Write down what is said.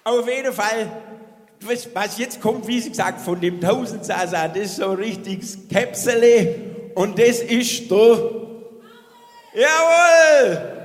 Auf jeden Fall, was jetzt kommt, wie sie gesagt, von dem Tausendsasa, das ist so ein richtiges Käpsele. Und das ist der... Jawohl!